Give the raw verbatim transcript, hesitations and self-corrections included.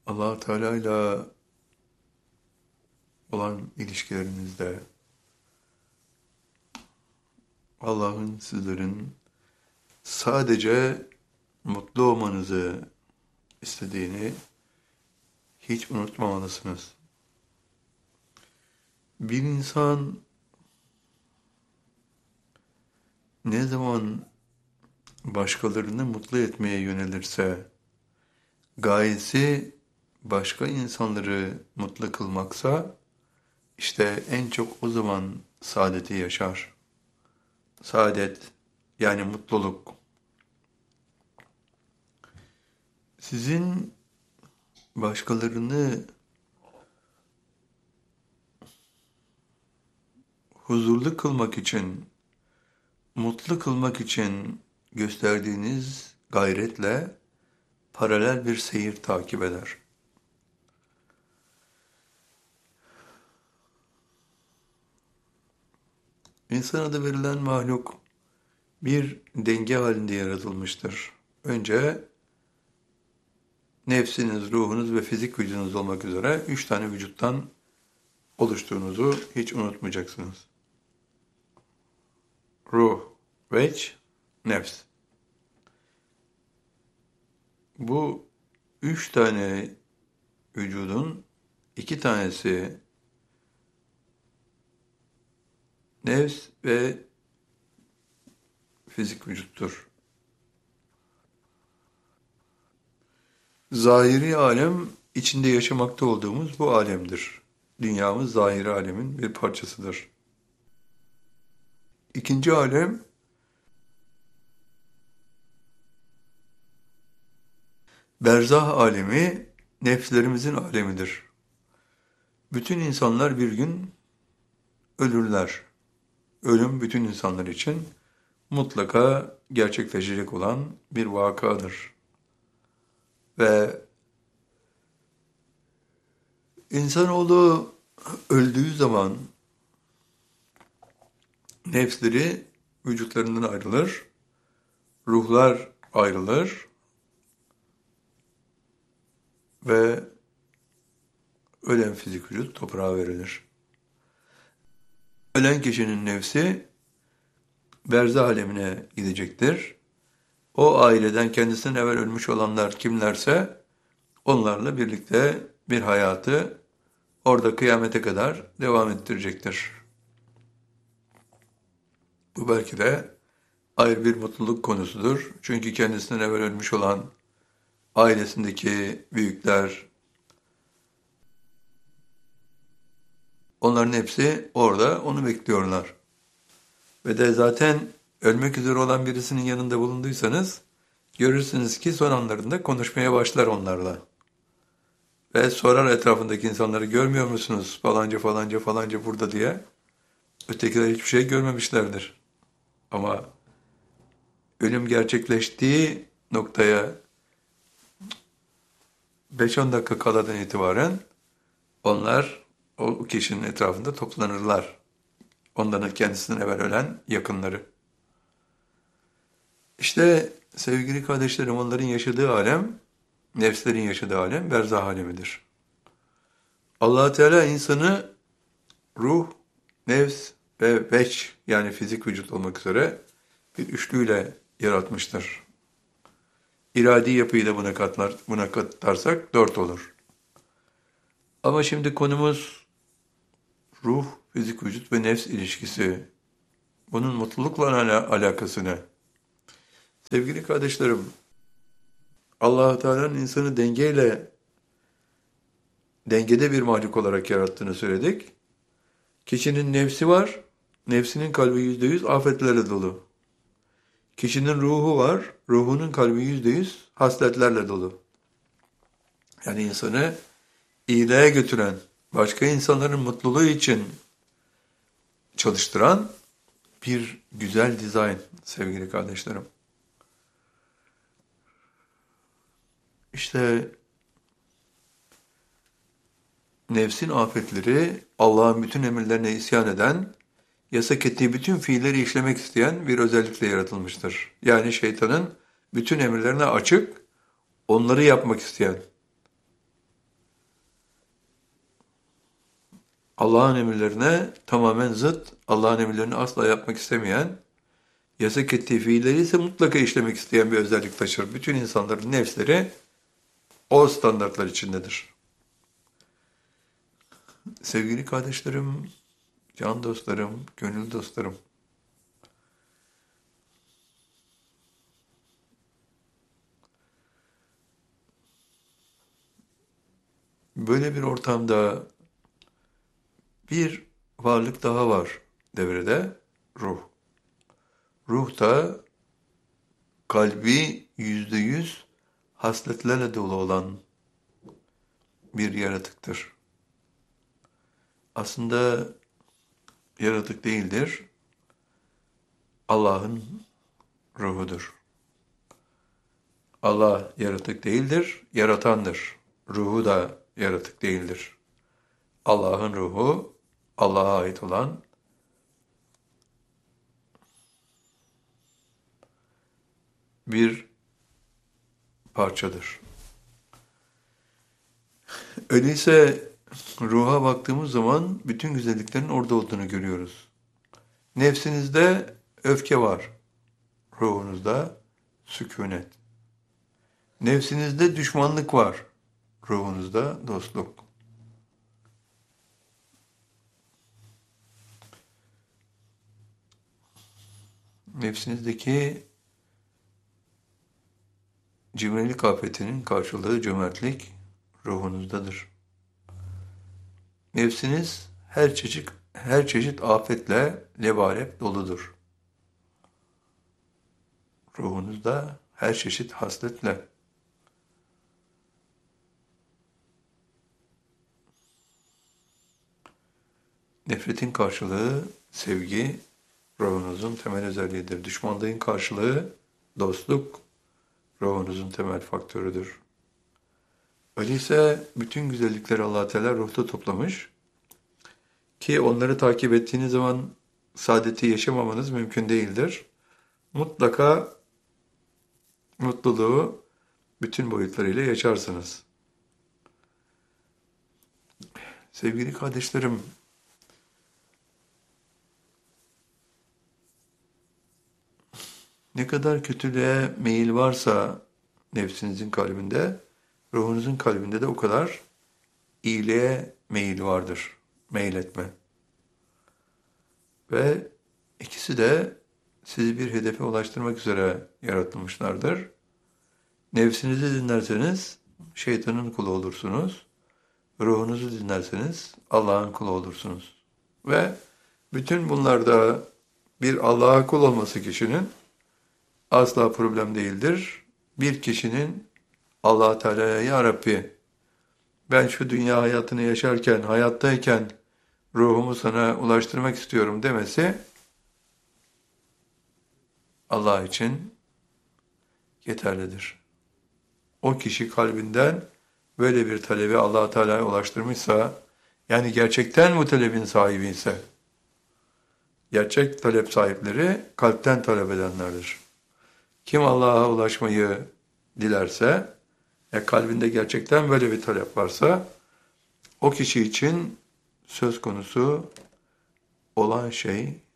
Allah Teala ile olan ilişkilerinizde Allah'ın sizlerin sadece mutlu olmanızı istediğini hiç unutmamalısınız. Bir insan ne zaman başkalarını mutlu etmeye yönelirse, gayesi başka insanları mutlu kılmaksa, işte en çok o zaman saadeti yaşar. Saadet, yani mutluluk. Sizin başkalarını huzurlu kılmak için, mutlu kılmak için gösterdiğiniz gayretle paralel bir seyir takip eder. İnsan adı verilen mahluk bir denge halinde yaratılmıştır. Önce nefsiniz, ruhunuz ve fizik vücudunuz olmak üzere üç tane vücuttan oluştuğunuzu hiç unutmayacaksınız. Ruh, veç, nefs. Bu üç tane vücudun iki tanesi nefs ve fizik vücuttur. Zahiri alem içinde yaşamakta olduğumuz bu alemdir. Dünyamız zahiri alemin bir parçasıdır. İkinci alem berzah alemi nefslerimizin alemidir. Bütün insanlar bir gün ölürler. Ölüm bütün insanlar için mutlaka gerçekleşecek olan bir vakadır. Ve insanoğlu öldüğü zaman nefsleri vücutlarından ayrılır, ruhlar ayrılır ve ölen fizik vücut toprağa verilir. Ölen kişinin nefsi berzah alemine gidecektir. O aileden kendisinden evvel ölmüş olanlar kimlerse onlarla birlikte bir hayatı orada kıyamete kadar devam ettirecektir. Bu belki de ayrı bir mutluluk konusudur. Çünkü kendisinden evvel ölmüş olan ailesindeki büyükler, onların hepsi orada onu bekliyorlar. Ve de zaten ölmek üzere olan birisinin yanında bulunduysanız, görürsünüz ki son anlarında konuşmaya başlar onlarla. Ve sorar etrafındaki insanları, görmüyor musunuz falanca falanca falanca burada diye. Ötekiler hiçbir şey görmemişlerdir. Ama ölüm gerçekleştiği noktaya beş on dakika kaladan itibaren onlar o kişinin etrafında toplanırlar. Onların kendisinden evvel ölen yakınları. İşte sevgili kardeşlerim, onların yaşadığı alem, nefslerin yaşadığı alem berzah alemidir. Allah Teala insanı ruh, nefs ve veç, yani fizik vücut olmak üzere bir üçlüyle yaratmıştır. İradi yapıyı da buna katlar, buna katarsak dört olur. Ama şimdi konumuz ruh, fizik vücut ve nefs ilişkisi. Bunun mutlulukla ala- alakası ne? Sevgili kardeşlerim, Allah Teala'nın insanı dengeyle, dengede bir mahluk olarak yarattığını söyledik. Kişinin nefsi var, nefsinin kalbi yüzde yüz afetlerle dolu. Kişinin ruhu var, ruhunun kalbi yüzde yüz hasletlerle dolu. Yani insanı iyiliğe götüren, başka insanların mutluluğu için çalıştıran bir güzel dizayn sevgili kardeşlerim. İşte nefsin afetleri Allah'ın bütün emirlerine isyan eden, yasak ettiği bütün fiilleri işlemek isteyen bir özellikle yaratılmıştır. Yani şeytanın bütün emirlerine açık, onları yapmak isteyen. Allah'ın emirlerine tamamen zıt, Allah'ın emirlerini asla yapmak istemeyen, yasak ettiği fiilleri ise mutlaka işlemek isteyen bir özellik taşır. Bütün insanların nefsleri o standartlar içindedir. Sevgili kardeşlerim, can dostlarım, gönül dostlarım, böyle bir ortamda bir varlık daha var devrede, ruh. Ruh da kalbi yüzde yüz hasletlerle dolu olan bir yaratıktır. Aslında yaratık değildir, Allah'ın ruhudur. Allah yaratık değildir, yaratandır. Ruhu da yaratık değildir. Allah'ın ruhu, Allah'a ait olan bir parçadır. Öyleyse ruha baktığımız zaman bütün güzelliklerin orada olduğunu görüyoruz. Nefsinizde öfke var, ruhunuzda sükunet. Nefsinizde düşmanlık var, ruhunuzda dostluk. Nefsinizdeki cimrilik afetinin karşılığı cömertlik ruhunuzdadır. Nefsiniz her çeşit her çeşit afetle lebalep doludur. Ruhunuzda her çeşit hasletle. Nefretin karşılığı sevgi, ruhunuzun temel özelliğidir. Düşmanlığın karşılığı dostluk, ruhunuzun temel faktörüdür. Öyleyse bütün güzellikleri Allah Teala ruhta toplamış ki onları takip ettiğiniz zaman saadeti yaşamamanız mümkün değildir. Mutlaka mutluluğu bütün boyutlarıyla yaşarsınız. Sevgili kardeşlerim, ne kadar kötülüğe meyil varsa nefsinizin kalbinde, ruhunuzun kalbinde de o kadar iyiliğe meyil vardır. Meyletme. Ve ikisi de sizi bir hedefe ulaştırmak üzere yaratılmışlardır. Nefsinizi dinlerseniz şeytanın kulu olursunuz. Ruhunuzu dinlerseniz Allah'ın kulu olursunuz. Ve bütün bunlarda bir Allah'a kul olması kişinin asla problem değildir. Bir kişinin Allah Teala'ya ya Rabbi ben şu dünya hayatını yaşarken, hayattayken ruhumu sana ulaştırmak istiyorum demesi Allah için yeterlidir. O kişi kalbinden böyle bir talebi Allah Teala'ya ulaştırmışsa, yani gerçekten bu talebin sahibi ise, gerçek talep sahipleri kalpten talep edenlerdir. Kim Allah'a ulaşmayı dilerse, ya kalbinde gerçekten böyle bir talep varsa, o kişi için söz konusu olan şey